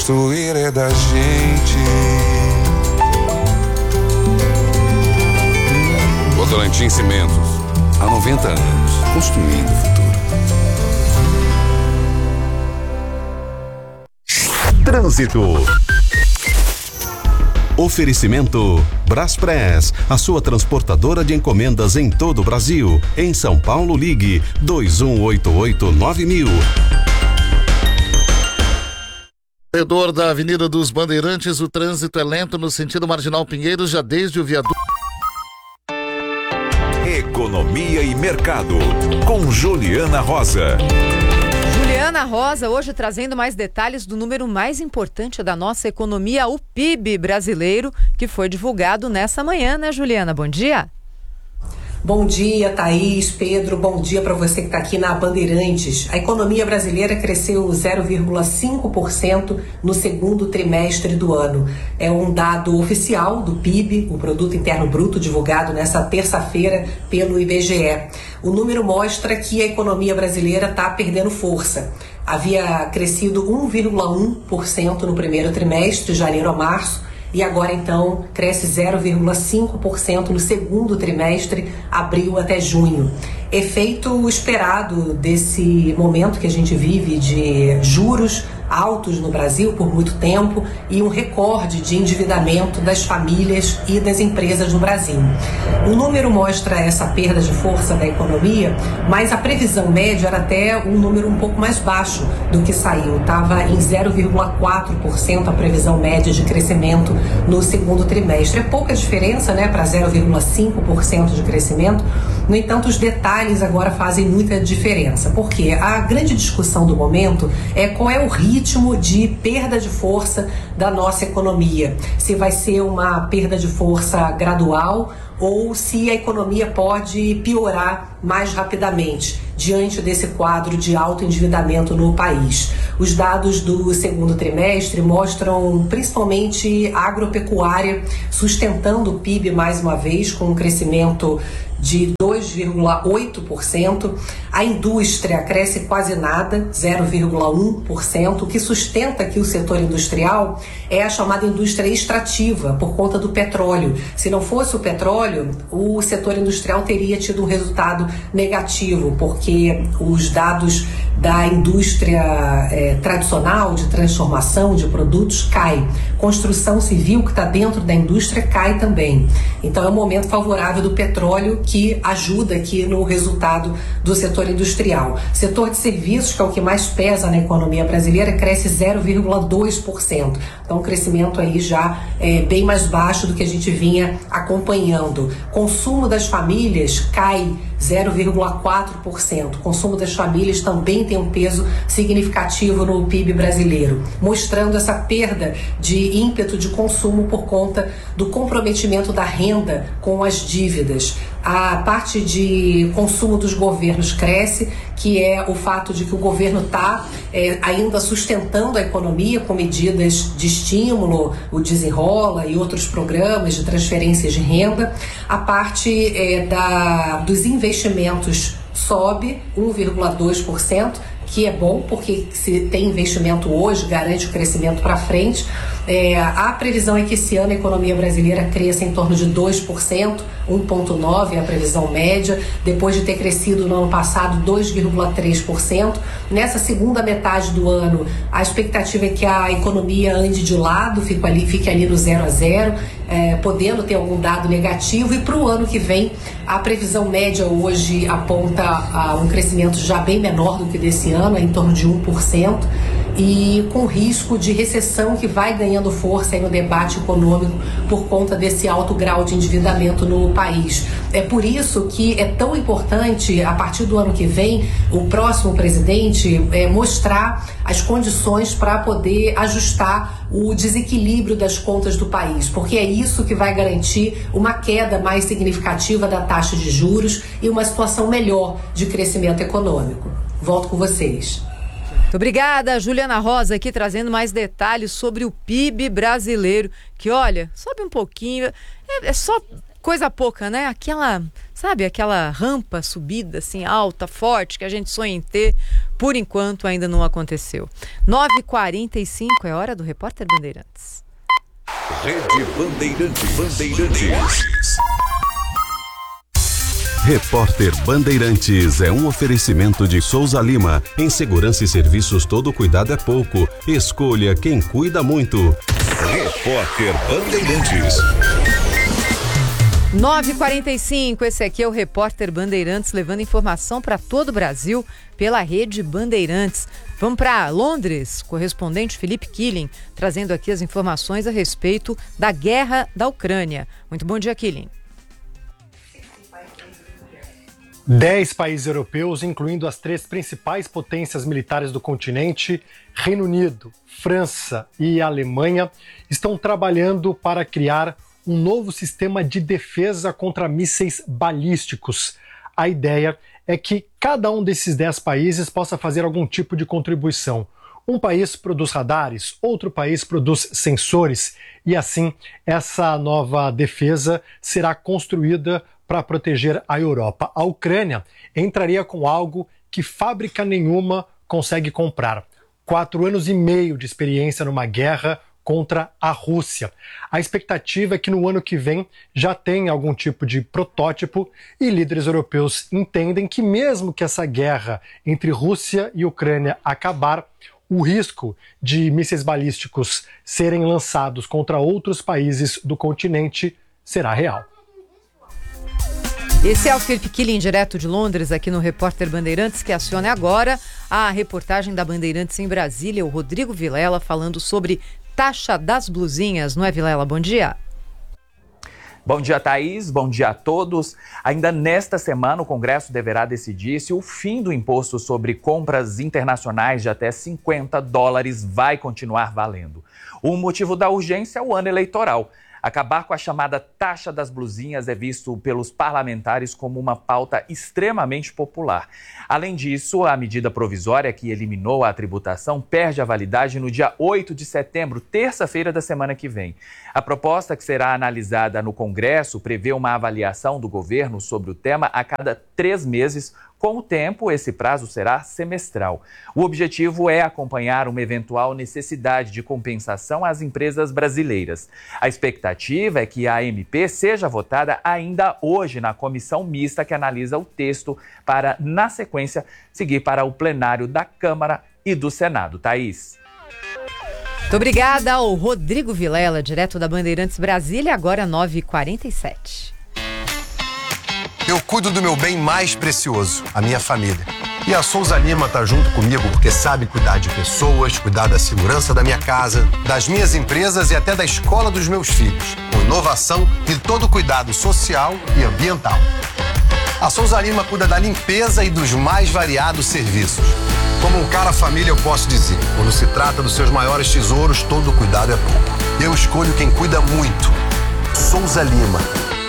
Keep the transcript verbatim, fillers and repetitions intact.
Construir é da gente. Votorantim Cimentos, há noventa anos, construindo o futuro. Trânsito. Oferecimento Braspress, a sua transportadora de encomendas em todo o Brasil. Em São Paulo, ligue dois um oito oito nove mil. Corredor da Avenida dos Bandeirantes, o trânsito é lento no sentido Marginal Pinheiros, já desde o viaduto. Economia e Mercado, com Juliana Rosa. Juliana Rosa, hoje trazendo mais detalhes do número mais importante da nossa economia, o P I B brasileiro, que foi divulgado nessa manhã, né, Juliana? Bom dia. Bom dia, Thaís, Pedro, bom dia para você que está aqui na Bandeirantes. A economia brasileira cresceu zero vírgula cinco por cento no segundo trimestre do ano. É um dado oficial do P I B, o Produto Interno Bruto, divulgado nessa terça-feira pelo I B G E. O número mostra que a economia brasileira está perdendo força. Havia crescido um vírgula um por cento no primeiro trimestre, de janeiro a março, e agora então cresce zero vírgula cinco por cento no segundo trimestre, abril até junho. Efeito esperado desse momento que a gente vive de juros altos no Brasil por muito tempo e um recorde de endividamento das famílias e das empresas no Brasil. O número mostra essa perda de força da economia, mas a previsão média era até um número um pouco mais baixo do que saiu. Estava em zero vírgula quatro por cento a previsão média de crescimento no segundo trimestre. É pouca diferença, né, para zero vírgula cinco por cento de crescimento. No entanto, os detalhes agora fazem muita diferença, porque a grande discussão do momento é qual é o ritmo de perda de força da nossa economia. Se vai ser uma perda de força gradual ou se a economia pode piorar mais rapidamente diante desse quadro de alto endividamento no país. Os dados do segundo trimestre mostram principalmente a agropecuária sustentando o P I B mais uma vez, com um crescimento de dois vírgula oito por cento. A indústria cresce quase nada, zero vírgula um por cento. O que sustenta aqui o setor industrial é a chamada indústria extrativa, por conta do petróleo. Se não fosse o petróleo, o setor industrial teria tido um resultado negativo, porque os dados da indústria é, tradicional de transformação de produtos cai. Construção civil, que está dentro da indústria, cai também. Então é um momento favorável do petróleo que ajuda aqui no resultado do setor industrial. Setor de serviços, que é o que mais pesa na economia brasileira, cresce zero vírgula dois por cento. Então um crescimento aí já é, bem mais baixo do que a gente vinha acompanhando. Consumo das famílias cai zero vírgula quatro por cento. O consumo das famílias também tem um peso significativo no P I B brasileiro, mostrando essa perda de ímpeto de consumo por conta do comprometimento da renda com as dívidas. A parte de consumo dos governos cresce, que é o fato de que o governo está é, ainda sustentando a economia com medidas de estímulo, o Desenrola e outros programas de transferências de renda. A parte é, da, dos investimentos sobe um vírgula dois por cento, que é bom, porque se tem investimento hoje, garante o crescimento para frente. É, a previsão é que esse ano a economia brasileira cresça em torno de dois por cento, um vírgula nove por cento é a previsão média, depois de ter crescido no ano passado dois vírgula três por cento. Nessa segunda metade do ano, a expectativa é que a economia ande de lado, fique ali, fique ali no zero a zero, é, podendo ter algum dado negativo, e para o ano que vem a previsão média hoje aponta a um crescimento já bem menor do que desse ano, é em torno de um por cento, e com risco de recessão que vai ganhando força aí no debate econômico por conta desse alto grau de endividamento no país. É por isso que é tão importante, a partir do ano que vem, o próximo presidente é, mostrar as condições para poder ajustar o desequilíbrio das contas do país, porque é isso que vai garantir uma queda mais significativa da taxa de juros e uma situação melhor de crescimento econômico. Volto com vocês. Muito obrigada, Juliana Rosa, aqui trazendo mais detalhes sobre o P I B brasileiro, que olha, sobe um pouquinho, é, é só coisa pouca, né? Aquela sabe, aquela rampa subida assim alta, forte, que a gente sonha em ter, por enquanto ainda não aconteceu. nove e quarenta e cinco é hora do Repórter Bandeirantes. Rede Bandeirantes. Bandeirantes. Repórter Bandeirantes é um oferecimento de Souza Lima. Em segurança e serviços, todo cuidado é pouco. Escolha quem cuida muito. Repórter Bandeirantes. nove e quarenta e cinco, esse aqui é o Repórter Bandeirantes, levando informação para todo o Brasil pela Rede Bandeirantes. Vamos para Londres, correspondente Felipe Killing, trazendo aqui as informações a respeito da guerra da Ucrânia. Muito bom dia, Killing. Dez países europeus, incluindo as três principais potências militares do continente, Reino Unido, França e Alemanha, estão trabalhando para criar um novo sistema de defesa contra mísseis balísticos. A ideia é que cada um desses dez países possa fazer algum tipo de contribuição. Um país produz radares, outro país produz sensores, e assim essa nova defesa será construída para proteger a Europa. A Ucrânia entraria com algo que fábrica nenhuma consegue comprar. Quatro anos e meio de experiência numa guerra contra a Rússia. A expectativa é que no ano que vem já tenha algum tipo de protótipo, e líderes europeus entendem que mesmo que essa guerra entre Rússia e Ucrânia acabar, o risco de mísseis balísticos serem lançados contra outros países do continente será real. Esse é o Felipe Killing, direto de Londres, aqui no Repórter Bandeirantes, que aciona agora a reportagem da Bandeirantes em Brasília, o Rodrigo Vilela, falando sobre taxa das blusinhas, não é, Vilela? Bom dia. Bom dia, Thaís. Bom dia a todos. Ainda nesta semana, o Congresso deverá decidir se o fim do imposto sobre compras internacionais de até cinquenta dólares vai continuar valendo. O motivo da urgência é o ano eleitoral. Acabar com a chamada taxa das blusinhas é visto pelos parlamentares como uma pauta extremamente popular. Além disso, a medida provisória que eliminou a tributação perde a validade no dia oito de setembro, terça-feira da semana que vem. A proposta, que será analisada no Congresso, prevê uma avaliação do governo sobre o tema a cada três meses. Com o tempo, esse prazo será semestral. O objetivo é acompanhar uma eventual necessidade de compensação às empresas brasileiras. A expectativa é que a M P seja votada ainda hoje na comissão mista que analisa o texto para, na sequência, seguir para o plenário da Câmara e do Senado. Thaís. Muito obrigada ao Rodrigo Vilela, direto da Bandeirantes Brasília, agora nove e quarenta e sete. Eu cuido do meu bem mais precioso, a minha família. E a Souza Lima tá junto comigo porque sabe cuidar de pessoas, cuidar da segurança da minha casa, das minhas empresas e até da escola dos meus filhos, com inovação e todo cuidado social e ambiental. A Souza Lima cuida da limpeza e dos mais variados serviços. Como um cara família, eu posso dizer, quando se trata dos seus maiores tesouros, todo cuidado é pouco. Eu escolho quem cuida muito. Souza Lima.